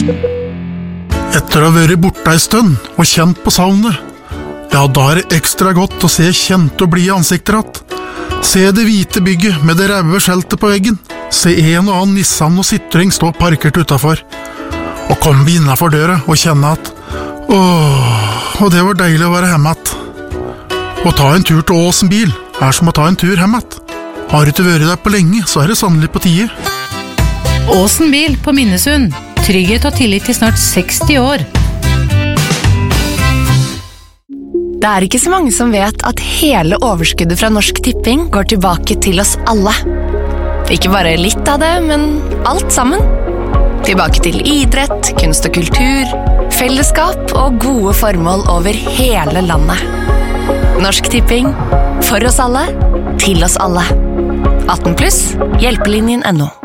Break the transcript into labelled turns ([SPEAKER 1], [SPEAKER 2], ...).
[SPEAKER 1] Etter å ha vært borte en stund og kjent på savnet, ja, da det ekstra godt å se kjente og blide ansikter att. Se det hvite bygget med det røde skjeltet på veggen. Se en og annen Nissan og Citroën stå parkert utenfor. Og komme vi innenfor døra og kjenne at og det var deilig å være hjemme att. Å ta en tur til Åsen bil som å ta en tur hjemme att. Har du ikke vært der på lenge, så det sannelig på tide.
[SPEAKER 2] Åsen bil på Minnesund. Trygghet og tillit til snart 60 år.
[SPEAKER 3] Det ikke så mange som vet at hele overskuddet fra Norsk Tipping går tilbake til oss alle. Ikke bare litt av det, men alt sammen. Tilbake til idrett, kunst og kultur, fellesskap og gode formål over hele landet. Norsk Tipping, for oss alle, til oss alle. 18+, hjelpelinjen.no.